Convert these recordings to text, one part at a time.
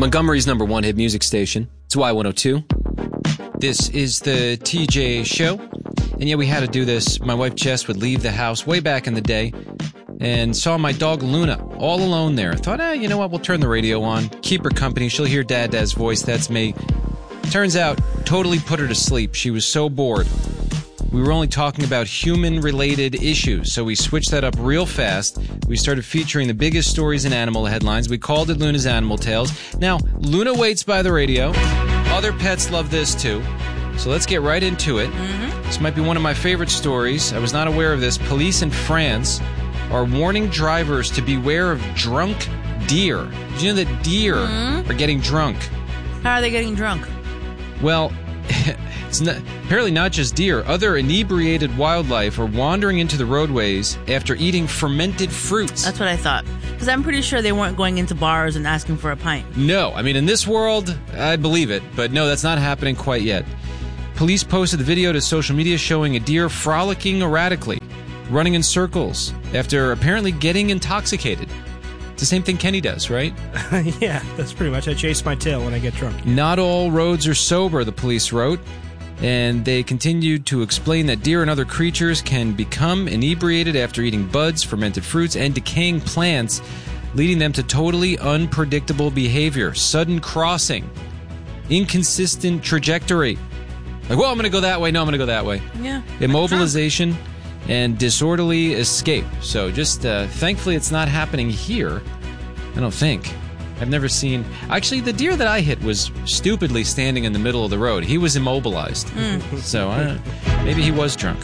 Montgomery's #1 hit music station. It's Y102. This is the TJ Show. And yeah, we had to do this. My wife Jess would leave the house way back in the day and saw my dog Luna all alone there. I thought, you know what, we'll turn the radio on, keep her company. She'll hear Dad's voice. That's me. Turns out, totally put her to sleep. She was so bored. We were only talking about human-related issues, so we switched that up real fast. We started featuring the biggest stories in animal headlines. We called it Luna's Animal Tales. Now, Luna waits by the radio. Other pets love this, too. So let's get right into it. This might be one of my favorite stories. I was not aware of this. Police in France are warning drivers to beware of drunk deer. Did you know that deer are getting drunk? How are they getting drunk? Well, it's apparently not just deer. Other inebriated wildlife are wandering into the roadways after eating fermented fruits. That's what I thought. Because I'm pretty sure they weren't going into bars and asking for a pint. No. I mean, in this world, I'd believe it. But no, that's not happening quite yet. Police posted the video to social media showing a deer frolicking erratically, running in circles after apparently getting intoxicated. It's the same thing Kenny does, right? Yeah, that's pretty much. I chase my tail when I get drunk. Not all roads are sober, the police wrote. And they continued to explain that deer and other creatures can become inebriated after eating buds, fermented fruits, and decaying plants, leading them to totally unpredictable behavior, sudden crossing, inconsistent trajectory. Like, well, I'm going to go that way. No, I'm going to go that way. Yeah. Immobilization and disorderly escape. So just thankfully it's not happening here. I don't think. I've never seen... Actually, the deer that I hit was stupidly standing in the middle of the road. He was immobilized. So maybe he was drunk.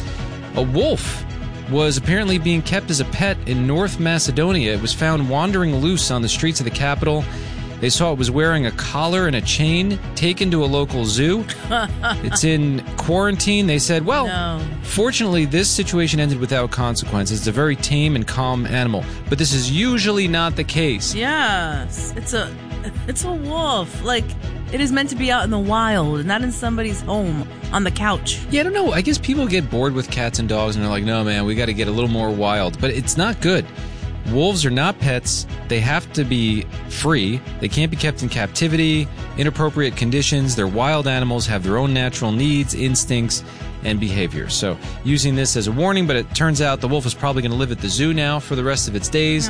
A wolf was apparently being kept as a pet in North Macedonia. It was found wandering loose on the streets of the capital. They saw it was wearing a collar and a chain, taken to a local zoo. It's in quarantine. They said, well, fortunately, this situation ended without consequences. It's a very tame and calm animal. But this is usually not the case. Yes. It's a wolf. Like, it is meant to be out in the wild, not in somebody's home on the couch. Yeah, I don't know. I guess people get bored with cats and dogs, and they're like, no, man, we got to get a little more wild. But it's not good. Wolves are not pets. They have to be free. They can't be kept in captivity, inappropriate conditions. They're wild animals, have their own natural needs, instincts, and behaviors. So using this as a warning, but it turns out the wolf is probably going to live at the zoo now for the rest of its days.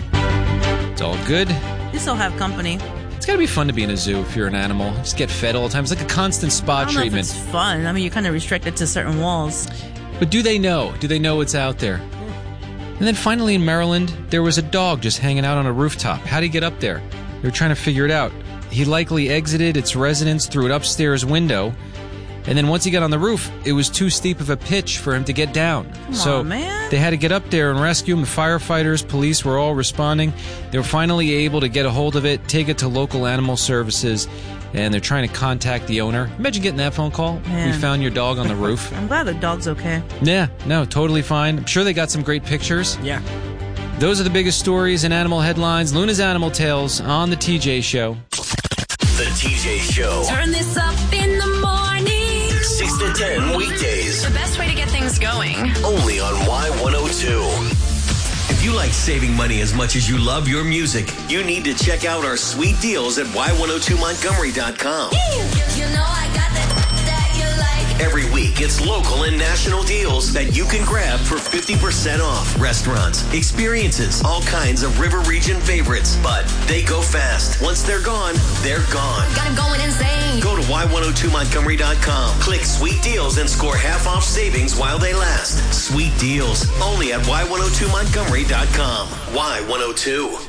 It's all good. You still have company. It's got to be fun to be in a zoo if you're an animal. Just get fed all the time. It's like a constant spa treatment. I don't know if it's fun. I mean, you're kind of restricted to certain walls. But do they know? Do they know what's out there? And then finally in Maryland, there was a dog just hanging out on a rooftop. How'd he get up there? They were trying to figure it out. He likely exited its residence through an upstairs window, and then once he got on the roof, it was too steep of a pitch for him to get down. Come on, man. They had to get up there and rescue him. The firefighters, police were all responding. They were finally able to get a hold of it, take it to local animal services, and they're trying to contact the owner. Imagine getting that phone call. Man. We found your dog on the roof. I'm glad the dog's okay. Yeah, no, totally fine. I'm sure they got some great pictures. Yeah. Those are the biggest stories in animal headlines. Luna's Animal Tales on the TJ Show. The TJ Show. Turn this up in the morning. 6 to 10 weekdays. The best way to get things going. Only on Y102. If you like saving money as much as you love your music, you need to check out our sweet deals at Y102Montgomery.com. You know I got that you like. Every week, it's local and national deals that you can grab for 50% off. Restaurants, experiences, all kinds of River Region favorites. But they go fast. Once they're gone, they're gone. Got 'em going insane. Go to Y102Montgomery.com. Click Sweet Deals and score half off savings while they last. Sweet Deals, only at Y102Montgomery.com. Y102.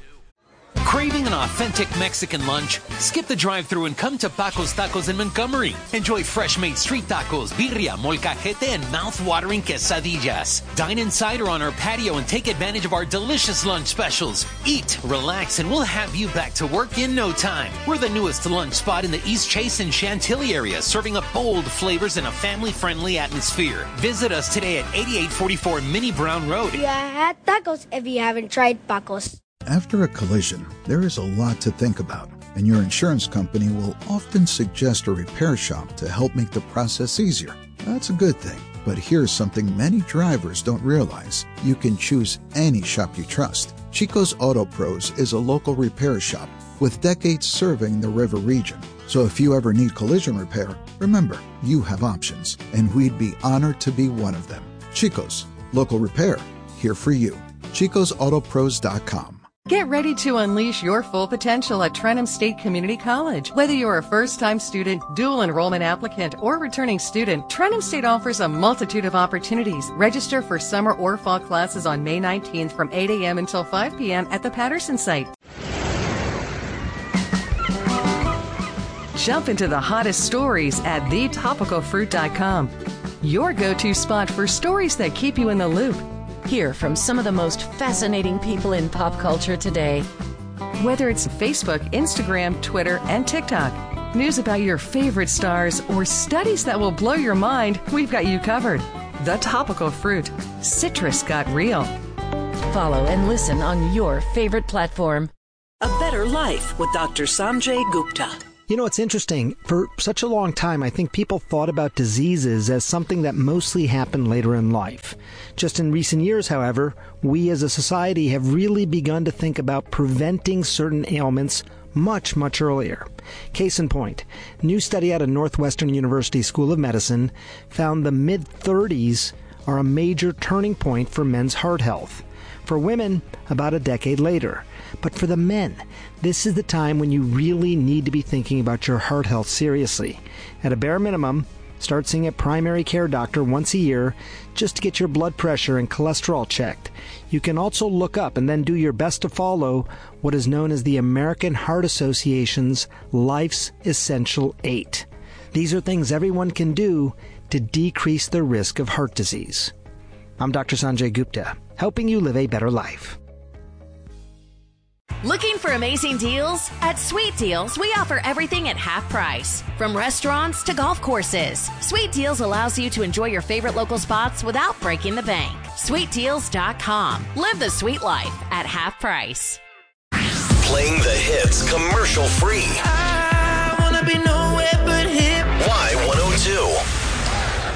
Craving an authentic Mexican lunch? Skip the drive-thru and come to Paco's Tacos in Montgomery. Enjoy fresh-made street tacos, birria, molcajete, and mouth-watering quesadillas. Dine inside or on our patio and take advantage of our delicious lunch specials. Eat, relax, and we'll have you back to work in no time. We're the newest lunch spot in the East Chase and Chantilly area, serving up bold flavors in a family-friendly atmosphere. Visit us today at 8844 Minnie Brown Road. Yeah, I had tacos if you haven't tried Paco's. After a collision, there is a lot to think about, and your insurance company will often suggest a repair shop to help make the process easier. That's a good thing, but here's something many drivers don't realize. You can choose any shop you trust. Chico's Auto Pros is a local repair shop with decades serving the river region. So if you ever need collision repair, remember, you have options, and we'd be honored to be one of them. Chico's, local repair, here for you. ChicosAutoPros.com. Get ready to unleash your full potential at Trenham State Community College. Whether you're a first-time student, dual enrollment applicant, or returning student, Trenham State offers a multitude of opportunities. Register for summer or fall classes on May 19th from 8 a.m. until 5 p.m. at the Patterson site. Jump into the hottest stories at thetopicalfruit.com. Your go-to spot for stories that keep you in the loop. Hear from some of the most fascinating people in pop culture today. Whether it's Facebook, Instagram, Twitter, and TikTok, news about your favorite stars, or studies that will blow your mind, we've got you covered. The Topical Fruit. Citrus got real. Follow and listen on your favorite platform. A Better Life with Dr. Sanjay Gupta. You know, it's interesting. For such a long time, I think people thought about diseases as something that mostly happened later in life. Just in recent years, however, we as a society have really begun to think about preventing certain ailments much, much earlier. Case in point, a new study out of Northwestern University School of Medicine found the mid-30s are a major turning point for men's heart health. For women, about a decade later. But for the men, this is the time when you really need to be thinking about your heart health seriously. At a bare minimum, start seeing a primary care doctor once a year just to get your blood pressure and cholesterol checked. You can also look up and then do your best to follow what is known as the American Heart Association's Life's Essential 8. These are things everyone can do to decrease the risk of heart disease. I'm Dr. Sanjay Gupta, helping you live a better life. Looking for amazing deals? At Sweet Deals, we offer everything at half price. From restaurants to golf courses, Sweet Deals allows you to enjoy your favorite local spots without breaking the bank. SweetDeals.com. Live the sweet life at half price. Playing the hits commercial free.